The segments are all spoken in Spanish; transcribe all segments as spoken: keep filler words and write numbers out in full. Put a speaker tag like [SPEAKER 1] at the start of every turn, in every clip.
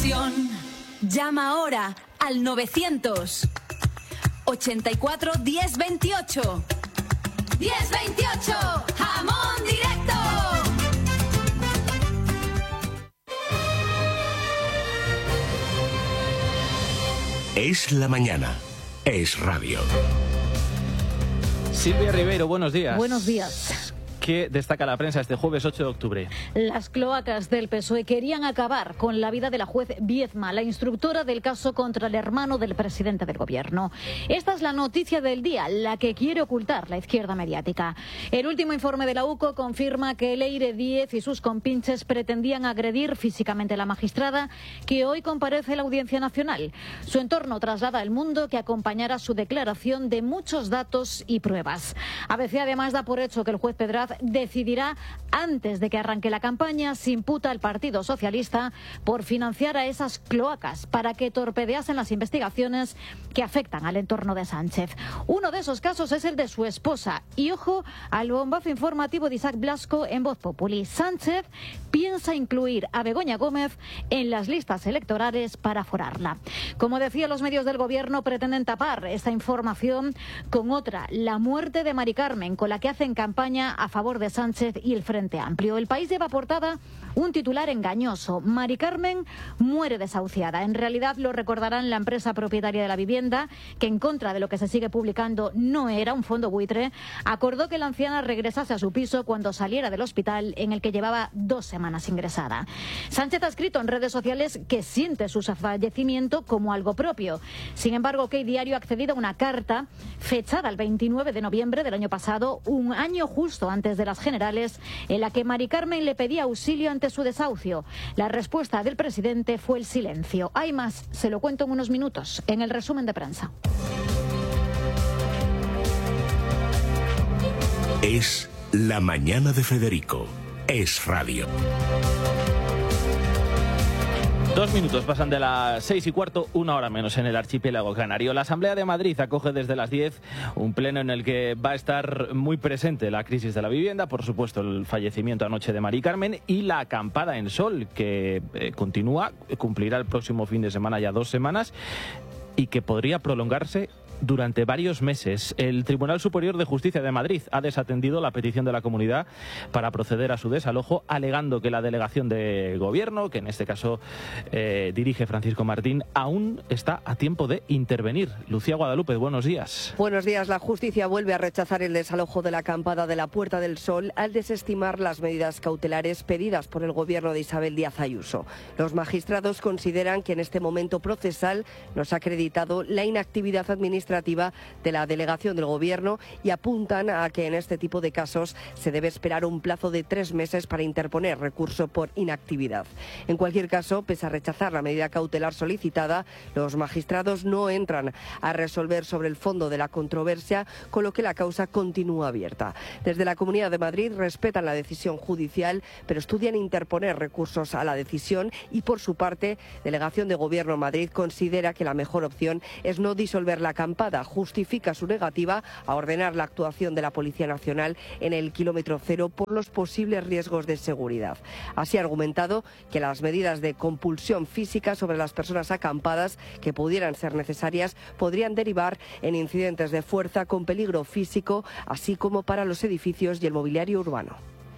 [SPEAKER 1] ilusión. Llama ahora al novecientos ochenta y cuatro diez veintiocho. diez veintiocho, jamón directo.
[SPEAKER 2] Es la mañana. Es radio.
[SPEAKER 3] Silvia Ribeiro, buenos días.
[SPEAKER 4] Buenos días.
[SPEAKER 3] ¿Qué destaca la prensa este jueves ocho de octubre?
[SPEAKER 4] Las cloacas del P S O E querían acabar con la vida de la juez Viezma, la instructora del caso contra el hermano del presidente del gobierno. Esta es la noticia del día, la que quiere ocultar la izquierda mediática. El último informe de la U C O confirma que Leire Díez y sus compinches pretendían agredir físicamente a la magistrada que hoy comparece en la Audiencia Nacional. Su entorno traslada al Mundo que acompañará su declaración de muchos datos y pruebas. A B C además da por hecho que el juez Pedraz decidirá antes de que arranque la campaña si imputa al Partido Socialista por financiar a esas cloacas para que torpedeasen las investigaciones que afectan al entorno de Sánchez. Uno de esos casos es el de su esposa. Y ojo al bombazo informativo de Isaac Blasco en Voz Populi. Sánchez piensa incluir a Begoña Gómez en las listas electorales para forarla. Como decía, los medios del gobierno pretenden tapar esta información con otra, la muerte de Mari Carmen, con la que hacen campaña a favor de Sánchez y el Frente Amplio. El País lleva portada un titular engañoso. Mari Carmen muere desahuciada. En realidad lo recordarán la empresa propietaria de la vivienda, que en contra de lo que se sigue publicando no era un fondo buitre, acordó que la anciana regresase a su piso cuando saliera del hospital en el que llevaba dos semanas ingresada. Sánchez ha escrito en redes sociales que siente su fallecimiento como algo propio. Sin embargo, OK Diario ha accedido a una carta fechada el veintinueve de noviembre del año pasado, un año justo antes de las generales, en la que Mari Carmen le pedía auxilio ante su desahucio. La respuesta del presidente fue el silencio. Hay más, se lo cuento en unos minutos, en el resumen de prensa.
[SPEAKER 2] Es la mañana de Federico. Es radio.
[SPEAKER 3] Dos minutos pasan de las seis y cuarto, una hora menos en el archipiélago canario. La Asamblea de Madrid acoge desde las diez un pleno en el que va a estar muy presente la crisis de la vivienda, por supuesto el fallecimiento anoche de Mari Carmen y la acampada en Sol, que eh, continúa, cumplirá el próximo fin de semana ya dos semanas y que podría prolongarse durante varios meses. El Tribunal Superior de Justicia de Madrid ha desatendido la petición de la comunidad para proceder a su desalojo, alegando que la delegación de gobierno, que en este caso eh, dirige Francisco Martín, aún está a tiempo de intervenir. Lucía Guadalupe, buenos días.
[SPEAKER 5] Buenos días. La justicia vuelve a rechazar el desalojo de la acampada de la Puerta del Sol al desestimar las medidas cautelares pedidas por el gobierno de Isabel Díaz Ayuso. Los magistrados consideran que en este momento procesal no se ha acreditado la inactividad administrativa de la delegación del gobierno y apuntan a que en este tipo de casos se debe esperar un plazo de tres meses para interponer recurso por inactividad. En cualquier caso, pese a rechazar la medida cautelar solicitada, los magistrados no entran a resolver sobre el fondo de la controversia, con lo que la causa continúa abierta. Desde la Comunidad de Madrid respetan la decisión judicial, pero estudian interponer recursos a la decisión y, por su parte, Delegación de Gobierno Madrid considera que la mejor opción es no disolver la campaña. Justifica su negativa a ordenar la actuación de la Policía Nacional en el kilómetro cero por los posibles riesgos de seguridad. Así ha argumentado que las medidas de compulsión física sobre las personas acampadas que pudieran ser necesarias podrían derivar en incidentes de fuerza con peligro físico, así como para los edificios y el mobiliario urbano.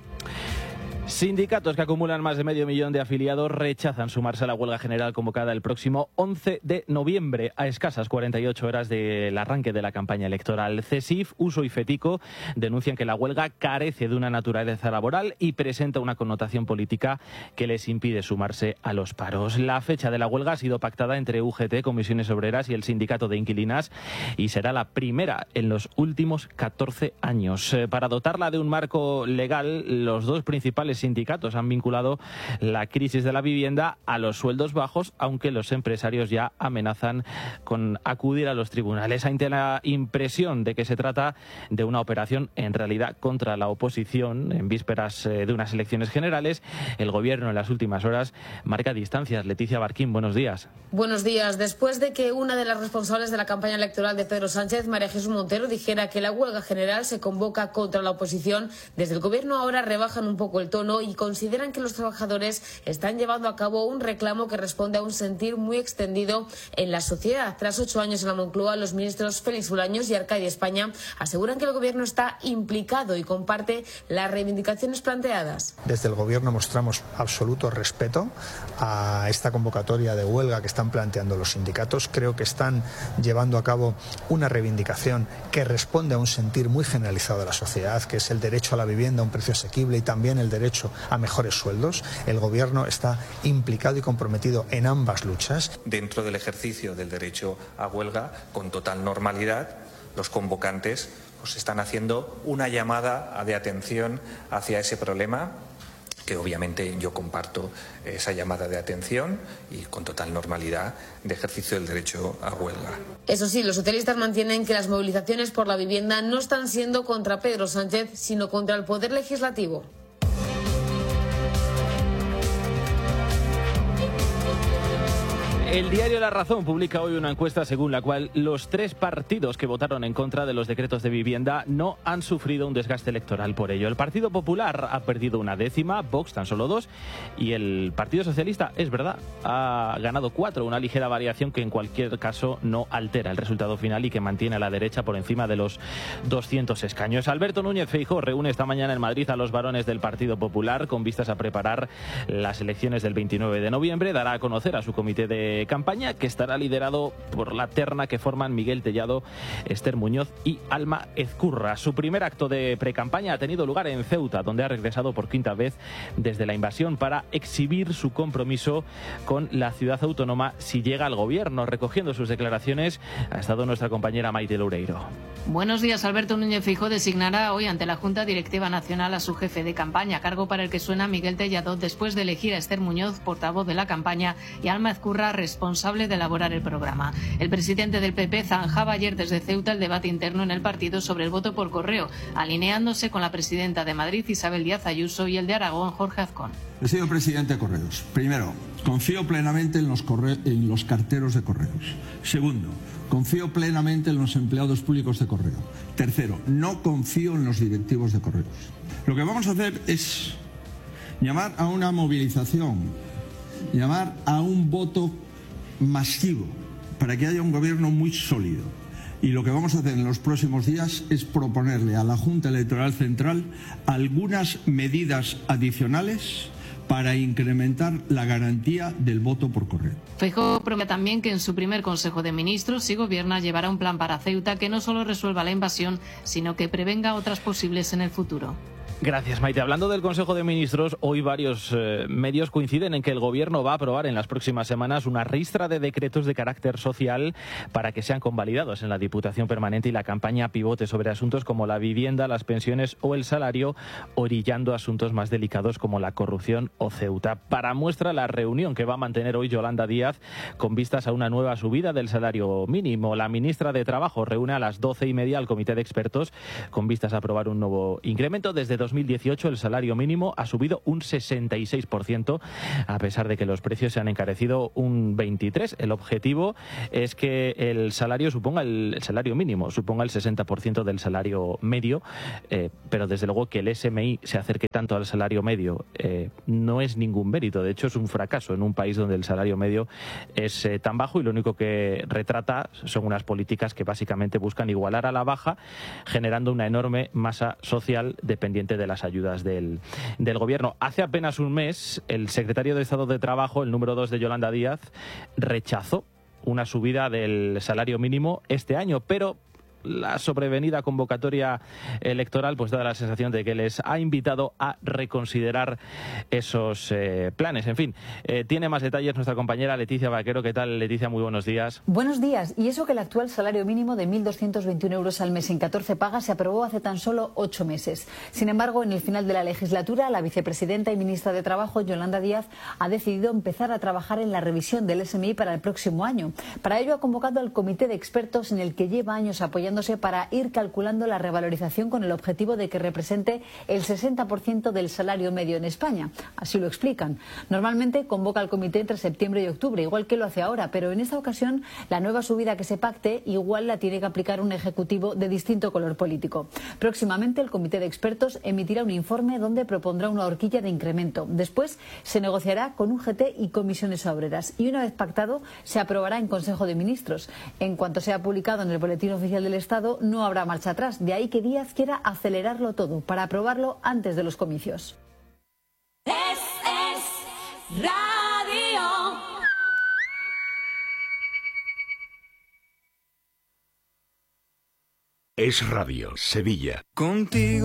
[SPEAKER 3] Sindicatos que acumulan más de medio millón de afiliados rechazan sumarse a la huelga general convocada el próximo once de noviembre, a escasas cuarenta y ocho horas del arranque de la campaña electoral. CESIF, Uso y FETICO denuncian que la huelga carece de una naturaleza laboral y presenta una connotación política que les impide sumarse a los paros. La fecha de la huelga ha sido pactada entre U G T, Comisiones Obreras y el Sindicato de Inquilinas y será la primera en los últimos catorce años. Para dotarla de un marco legal, los dos principales sindicatos han vinculado la crisis de la vivienda a los sueldos bajos, aunque los empresarios ya amenazan con acudir a los tribunales. Ante la impresión de que se trata de una operación en realidad contra la oposición en vísperas de unas elecciones generales, el gobierno en las últimas horas marca distancias. Leticia Barquín, buenos días.
[SPEAKER 6] Buenos días. Después de que una de las responsables de la campaña electoral de Pedro Sánchez, María Jesús Montero, dijera que la huelga general se convoca contra la oposición, desde el gobierno ahora rebajan un poco el tono no y consideran que los trabajadores están llevando a cabo un reclamo que responde a un sentir muy extendido en la sociedad. Tras ocho años en la Moncloa, los ministros Félix Bolaños y Arcadio España aseguran que el Gobierno está implicado y comparte las reivindicaciones planteadas.
[SPEAKER 7] Desde el Gobierno mostramos absoluto respeto a esta convocatoria de huelga que están planteando los sindicatos. Creo que están llevando a cabo una reivindicación que responde a un sentir muy generalizado de la sociedad, que es el derecho a la vivienda a un precio asequible y también el derecho a mejores sueldos. El Gobierno está implicado y comprometido en ambas luchas.
[SPEAKER 8] Dentro del ejercicio del derecho a huelga, con total normalidad, los convocantes pues, están haciendo una llamada de atención hacia ese problema, que obviamente yo comparto esa llamada de atención y con total normalidad de ejercicio del derecho a huelga.
[SPEAKER 6] Eso sí, los socialistas mantienen que las movilizaciones por la vivienda no están siendo contra Pedro Sánchez, sino contra el Poder Legislativo.
[SPEAKER 3] El diario La Razón publica hoy una encuesta según la cual los tres partidos que votaron en contra de los decretos de vivienda no han sufrido un desgaste electoral por ello. El Partido Popular ha perdido una décima, Vox tan solo dos, y el Partido Socialista, es verdad, ha ganado cuatro, una ligera variación que en cualquier caso no altera el resultado final y que mantiene a la derecha por encima de los doscientos escaños. Alberto Núñez Feijóo reúne esta mañana en Madrid a los varones del Partido Popular con vistas a preparar las elecciones del veintinueve de noviembre. Dará a conocer a su comité de campaña, que estará liderado por la terna que forman Miguel Tellado, Esther Muñoz y Alma Ezcurra. Su primer acto de precampaña ha tenido lugar en Ceuta, donde ha regresado por quinta vez desde la invasión para exhibir su compromiso con la ciudad autónoma si llega al gobierno. Recogiendo sus declaraciones ha estado nuestra compañera Maite Loureiro.
[SPEAKER 9] Buenos días. Alberto Núñez Feijóo designará hoy ante la Junta Directiva Nacional a su jefe de campaña, cargo para el que suena Miguel Tellado después de elegir a Esther Muñoz, portavoz de la campaña, y Alma Ezcurra, responsable de elaborar el programa. El presidente del P P zanjaba ayer desde Ceuta el debate interno en el partido sobre el voto por correo, alineándose con la presidenta de Madrid, Isabel Díaz Ayuso, y el de Aragón, Jorge Azcón.
[SPEAKER 10] Señor presidente de Correos, primero, confío plenamente en los, corre en los carteros de Correos. Segundo, confío plenamente en los empleados públicos de Correo. Tercero, no confío en los directivos de Correos. Lo que vamos a hacer es llamar a una movilización, llamar a un voto masivo para que haya un gobierno muy sólido. Y lo que vamos a hacer en los próximos días es proponerle a la Junta Electoral Central algunas medidas adicionales para incrementar la garantía del voto por correo.
[SPEAKER 9] Feijóo promete también que en su primer Consejo de Ministros, si gobierna, llevará un plan para Ceuta que no solo resuelva la invasión, sino que prevenga otras posibles en el futuro.
[SPEAKER 3] Gracias, Maite. Hablando del Consejo de Ministros, hoy varios eh, medios coinciden en que el Gobierno va a aprobar en las próximas semanas una ristra de decretos de carácter social para que sean convalidados en la Diputación Permanente y la campaña pivote sobre asuntos como la vivienda, las pensiones o el salario, orillando asuntos más delicados como la corrupción o Ceuta. Para muestra, la reunión que va a mantener hoy Yolanda Díaz con vistas a una nueva subida del salario mínimo. La ministra de Trabajo reúne a las doce y media al comité de expertos con vistas a aprobar un nuevo incremento. Desde dos mil dieciocho el salario mínimo ha subido un sesenta y seis por ciento, a pesar de que los precios se han encarecido un veintitrés por ciento. El objetivo es que el salario suponga el, el salario mínimo suponga el sesenta por ciento del salario medio, eh, pero desde luego que el S M I se acerque tanto al salario medio eh, no es ningún mérito. De hecho, es un fracaso en un país donde el salario medio es eh, tan bajo, y lo único que retrata son unas políticas que básicamente buscan igualar a la baja, generando una enorme masa social dependiente de las ayudas del, del gobierno. Hace apenas un mes, el secretario de Estado de Trabajo, el número dos de Yolanda Díaz, rechazó una subida del salario mínimo este año, pero la sobrevenida convocatoria electoral pues da la sensación de que les ha invitado a reconsiderar esos eh, planes. En fin, eh, tiene más detalles nuestra compañera Leticia Vaquero. ¿Qué tal, Leticia? Muy buenos días.
[SPEAKER 11] Buenos días. Y eso que el actual salario mínimo de mil doscientos veintiuno euros al mes en catorce pagas se aprobó hace tan solo ocho meses. Sin embargo, en el final de la legislatura, la vicepresidenta y ministra de Trabajo, Yolanda Díaz, ha decidido empezar a trabajar en la revisión del S M I para el próximo año. Para ello ha convocado al comité de expertos en el que lleva años apoyando negociándose para ir calculando la revalorización con el objetivo de que represente el sesenta por ciento del salario medio en España. Así lo explican. Normalmente convoca al comité entre septiembre y octubre, igual que lo hace ahora, pero en esta ocasión la nueva subida que se pacte igual la tiene que aplicar un ejecutivo de distinto color político. Próximamente el comité de expertos emitirá un informe donde propondrá una horquilla de incremento. Después se negociará con U G T y comisiones obreras y una vez pactado se aprobará en Consejo de Ministros. En cuanto sea publicado en el Boletín Oficial del Estado no habrá marcha atrás. De ahí que Díaz quiera acelerarlo todo para aprobarlo antes de los comicios.
[SPEAKER 1] Es, es radio.
[SPEAKER 2] Es Radio Sevilla.
[SPEAKER 12] Contigo.